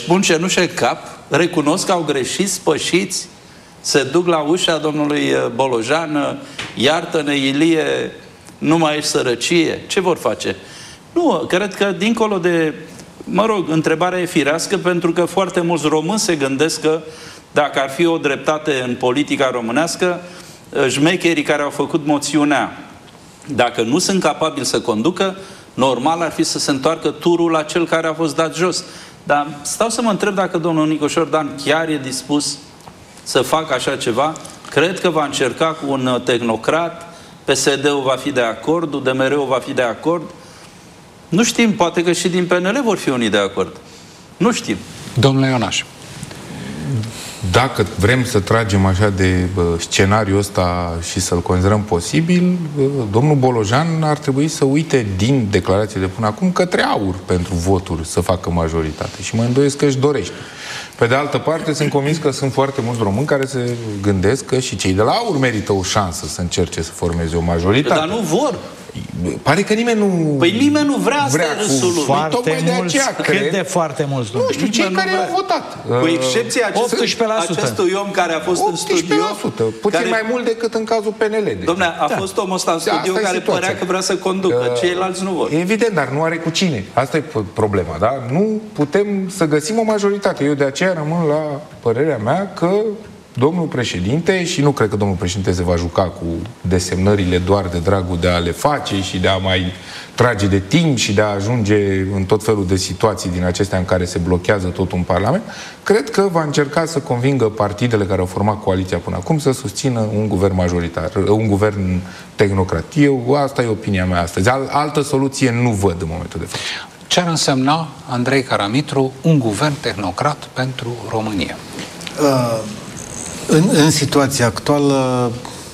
pun cenușă în cap, recunosc că au greșit, spășiți, se duc la ușa domnului Bolojan, iartă-ne, Ilie, nu mai ești sărăcie. Ce vor face? Nu, cred că dincolo de... Mă rog, întrebarea e firească, pentru că foarte mulți români se gândesc că dacă ar fi o dreptate în politica românească, șmecherii care au făcut moțiunea, dacă nu sunt capabili să conducă, normal ar fi să se întoarcă turul la cel care a fost dat jos. Dar stau să mă întreb dacă domnul Nicoșor Dan chiar e dispus să facă așa ceva. Cred că va încerca cu un tehnocrat, PSD-ul va fi de acord, UDMR-ul va fi de acord. Nu știm, poate că și din PNL vor fi unii de acord. Nu știm. Domnule Ionaș. Dacă vrem să tragem așa de scenariul ăsta și să-l considerăm posibil, domnul Bolojan ar trebui să uite din declarațiile de până acum către AUR pentru voturi să facă majoritate. Și mă îndoiesc că își dorește. Pe de altă parte, sunt convins că sunt foarte mulți români care se gândesc că și cei de la AUR merită o șansă să încerce să formeze o majoritate. Dar nu vor. Pare că nimeni nu... Păi nimeni nu vrea asta râsul lui. Foarte mulți, cât de foarte mulți, nu știu, cei care au votat. Cu excepția acestui om care a fost în studio... 18%, puțin mai mult decât în cazul PNL. Dom'le, a fost omul ăsta în studio care părea că vrea să conducă, ceilalți nu vor. Evident, dar nu are cu cine. Asta e problema, da? Nu putem să găsim o majoritate. Eu de aceea rămân la părerea mea că domnul președinte, și nu cred că domnul președinte se va juca cu desemnările doar de dragul de a le face și de a mai trage de timp și de a ajunge în tot felul de situații din acestea în care se blochează totul în Parlament, cred că va încerca să convingă partidele care au format coaliția până acum să susțină un guvern majoritar, un guvern tehnocrat. Asta e opinia mea astăzi. Altă soluție nu văd în momentul de față. Ce ar însemna, Andrei Caramitru, un guvern tehnocrat pentru România? În situația actuală,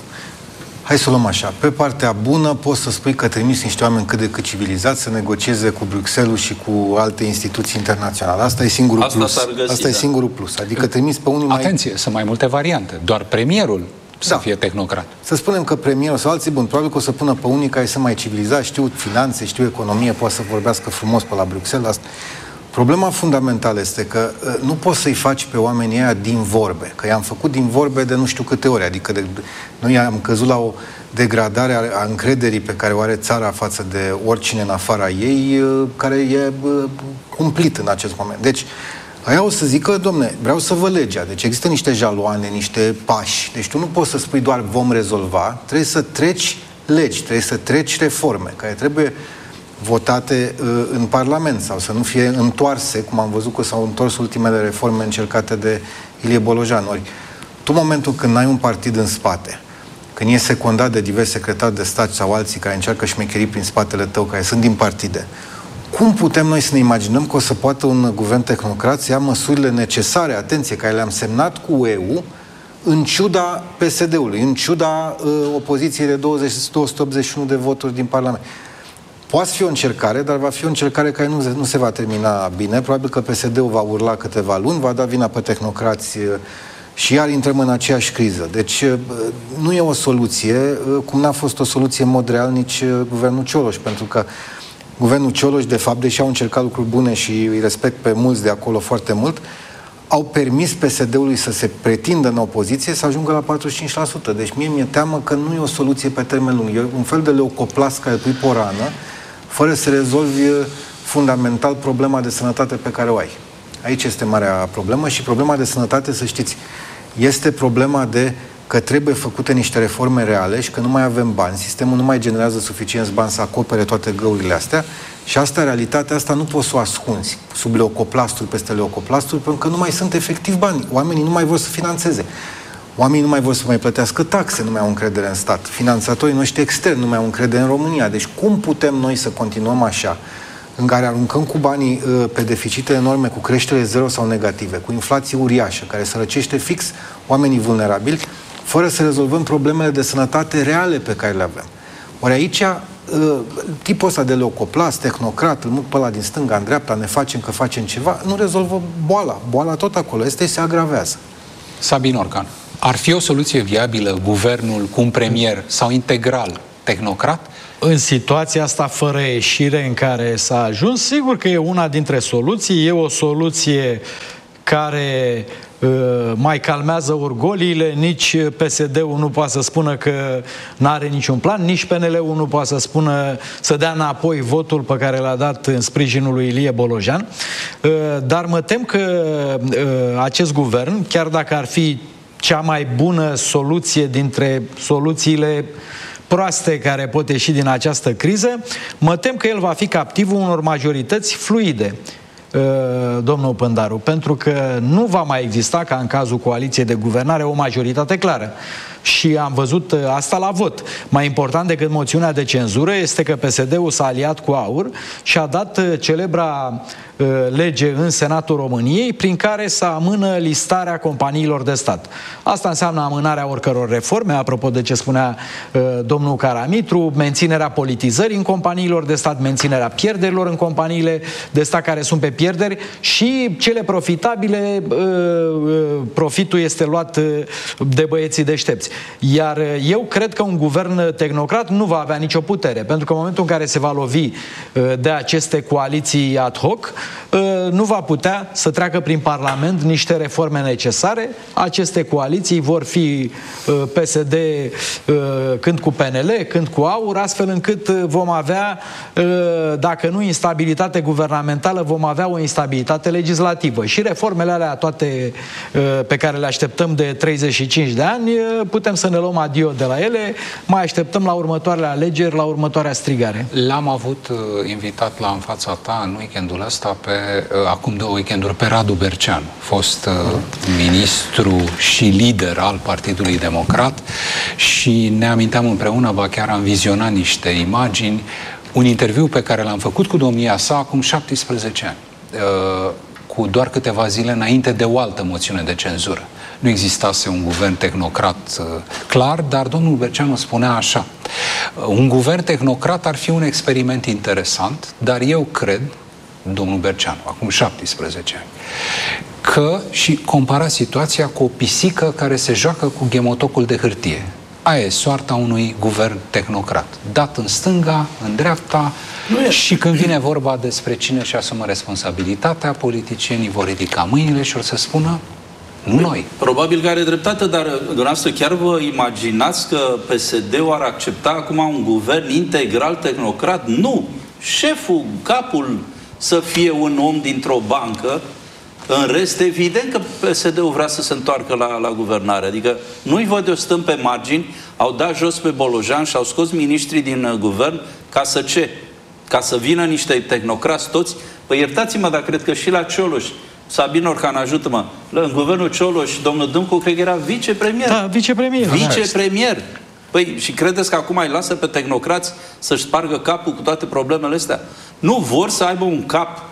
hai să o luăm așa, pe partea bună poți să spui că trimiți niște oameni cât de cât civilizați să negocieze cu Bruxelles și cu alte instituții internaționale. Asta e singurul plus. Asta e singurul plus. Adică trimiți pe unii mai... Atenție, sunt mai multe variante. Doar premierul să fie tehnocrat. Să spunem că premierul sau alții buni, probabil că o să pună pe unii care sunt mai civilizați, știu finanțe, știu economie, poate să vorbească frumos pe la Bruxelles. Asta. Problema fundamentală este că nu poți să-i faci pe oamenii aia din vorbe, că i-am făcut din vorbe de nu știu câte ori, adică noi am căzut la o degradare a încrederii pe care o are țara față de oricine în afara ei, care e cumplit în acest moment. Deci, aia o să zică, domne, vreau să vă legea, deci există niște jaloane, niște pași, deci tu nu poți să spui doar vom rezolva, trebuie să treci legi, trebuie să treci reforme, care trebuie votate în Parlament sau să nu fie întoarse, cum am văzut că s-au întors ultimele reforme încercate de Ilie Bolojan. Ori, tu, în momentul când ai un partid în spate, când e secundat de diversi secretari de stat sau alții care încearcă șmecherii prin spatele tău, care sunt din partide, cum putem noi să ne imaginăm că o să poată un guvern tehnocrat să ia măsurile necesare, atenție, care le-am semnat cu EU, în ciuda PSD-ului, în ciuda opoziției de 281 de voturi din Parlament? Poate fi o încercare, dar va fi o încercare care nu se va termina bine. Probabil că PSD-ul va urla câteva luni, va da vina pe tehnocrați și iar intrăm în aceeași criză. Deci nu e o soluție, cum n-a fost o soluție în mod real nici guvernul Cioloș, pentru că guvernul Cioloș, de fapt, deși au încercat lucruri bune și îi respect pe mulți de acolo foarte mult, au permis PSD-ului să se pretindă în opoziție să ajungă la 45%. Deci mie mi-e teamă că nu e o soluție pe termen lung. E un fel de leucoplas care pui pe o rană, fără să rezolvi fundamental problema de sănătate pe care o ai. Aici este marea problemă și problema de sănătate, să știți, este problema de că trebuie făcute niște reforme reale și că nu mai avem bani, sistemul nu mai generează suficienți bani să acopere toate găurile astea și asta, realitatea asta, nu poți să o ascunzi sub leucoplasturi peste leucoplasturi, pentru că nu mai sunt efectiv bani. Oamenii nu mai vor să finanțeze. Oamenii nu mai vor să mai plătească taxe, nu mai au încredere în stat. Finanțatorii noștri externi nu mai au încredere în România. Deci cum putem noi să continuăm așa, în care aruncăm cu banii pe deficite enorme, cu creștere zero sau negative, cu inflație uriașă, care sărăcește fix oamenii vulnerabili, fără să rezolvăm problemele de sănătate reale pe care le avem. Ori aici, tipul ăsta de leucoplast, tehnocrat, îl mut pe ăla din stânga în dreapta, ne facem că facem ceva, nu rezolvă boala. Boala tot acolo este și se agravează. Sabin Orcan, ar fi o soluție viabilă guvernul cu un premier sau integral tehnocrat? în situația asta fără ieșire în care s-a ajuns, sigur că e una dintre soluții, e o soluție care mai calmează orgoliile, nici PSD-ul nu poate să spună că n-are niciun plan, nici PNL-ul nu poate să spună, să dea înapoi votul pe care l-a dat în sprijinul lui Ilie Bolojan, dar mă tem că acest guvern, chiar dacă ar fi cea mai bună soluție dintre soluțiile proaste care pot ieși din această criză, mă tem că el va fi captivul unor majorități fluide, domnul Pândaru, pentru că nu va mai exista, ca în cazul coaliției de guvernare, o majoritate clară. Și am văzut asta la vot. Mai important decât moțiunea de cenzură este că PSD-ul s-a aliat cu AUR și a dat celebra lege în Senatul României prin care să amână listarea companiilor de stat. Asta înseamnă amânarea oricăror reforme, apropo de ce spunea domnul Caramitru, menținerea politizării în companiilor de stat, menținerea pierderilor în companiile de stat care sunt pe pierderi și cele profitabile, profitul este luat de băieții deștepți. Iar eu cred că un guvern tehnocrat nu va avea nicio putere, pentru că în momentul în care se va lovi de aceste coaliții ad hoc, nu va putea să treacă prin Parlament niște reforme necesare. Aceste coaliții vor fi PSD când cu PNL, când cu AUR, astfel încât vom avea, dacă nu instabilitate guvernamentală, vom avea o instabilitate legislativă. Și reformele alea toate pe care le așteptăm de 35 de ani, putem să ne luăm adio de la ele, mai așteptăm la următoarele alegeri, la următoarea strigare. L-am avut invitat la În fața ta în weekendul ăsta, acum 2 weekenduri, pe Radu Berceanu, fost ministru și lider al Partidului Democrat, și ne aminteam împreună, ba chiar am vizionat niște imagini, un interviu pe care l-am făcut cu domnia sa acum 17 ani, cu doar câteva zile înainte de o altă moțiune de cenzură. Nu existase un guvern tehnocrat clar, dar domnul Berceanu spunea așa: un guvern tehnocrat ar fi un experiment interesant, dar eu cred, domnul Berceanu, acum 17 ani, că, și compara situația cu o pisică care se joacă cu ghemotocul de hârtie. Aia e soarta unui guvern tehnocrat. Dat în stânga, în dreapta, și când vine vorba despre cine își asumă responsabilitatea, politicienii vor ridica mâinile și o să spună: nu noi. Probabil că are dreptate, dar dumneavoastră chiar vă imaginați că PSD-ul ar accepta acum un guvern integral tehnocrat? Nu! Șeful, capul să fie un om dintr-o bancă. În rest, evident că PSD-ul vrea să se întoarcă la guvernare. Adică nu-i văd eu stând pe margini, au dat jos pe Bolojan și au scos miniștrii din guvern ca să ce? Ca să vină niște tehnocrați toți? Păi iertați-mă, dar cred că și la Cioloș, Sabin Orcan, ajută-mă, în guvernul Cioloș, domnul Dâncu, cred că era vicepremier. Da, vicepremier. Vicepremier. Păi, și credeți că acum îi lasă pe tehnocrați să-și spargă capul cu toate problemele astea? Nu vor să aibă un cap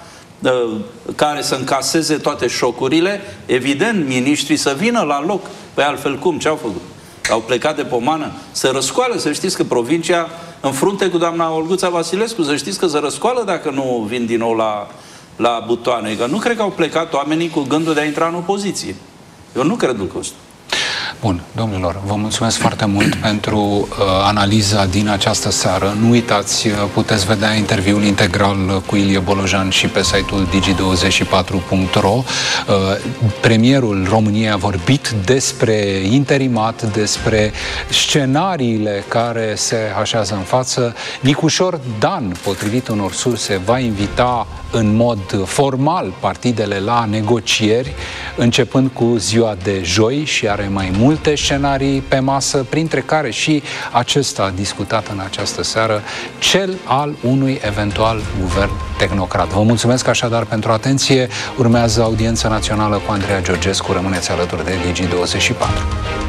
care să încaseze toate șocurile. Evident, miniștrii să vină la loc. Păi altfel cum? Ce au făcut? Au plecat de pomană? Se răscoală, să știți că provincia, în frunte cu doamna Olguța Vasilescu, să știți că se răscoală dacă nu vin din nou la butoane. Că nu cred că au plecat oamenii cu gândul de a intra în opoziție. Eu nu cred lucrul ăsta. Bun, domnilor, vă mulțumesc foarte mult pentru analiza din această seară. Nu uitați, puteți vedea interviul integral cu Ilie Bolojan și pe site-ul digi24.ro. Premierul României a vorbit despre interimat, despre scenariile care se așează în față. Nicușor Dan, potrivit unor surse, va invita în mod formal partidele la negocieri, începând cu ziua de joi, și are mai multe scenarii pe masă, printre care și acesta discutat în această seară, cel al unui eventual guvern tehnocrat. Vă mulțumesc așadar pentru atenție. Urmează Audiența Națională cu Andreea Georgescu. Rămâneți alături de Digi24.